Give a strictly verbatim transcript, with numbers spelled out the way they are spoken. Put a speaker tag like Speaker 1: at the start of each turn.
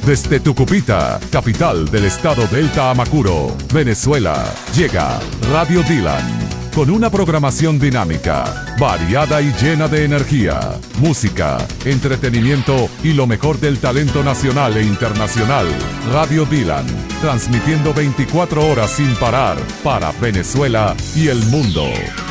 Speaker 1: Desde Tucupita, capital del estado Delta Amacuro, Venezuela, llega Radio Dylan, con una programación dinámica, variada y llena de energía, música, entretenimiento y lo mejor del talento nacional e internacional. Radio Dylan, transmitiendo veinticuatro horas sin parar para Venezuela y el mundo.